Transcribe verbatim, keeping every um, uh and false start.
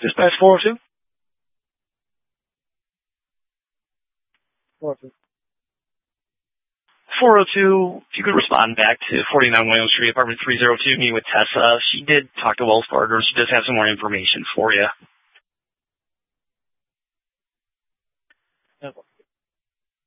Dispatch four oh two? four oh two. four oh two, if you could respond back to forty-nine William Street, apartment three oh two, meet with Tessa. She did talk to Wells Fargo. She does have some more information for you.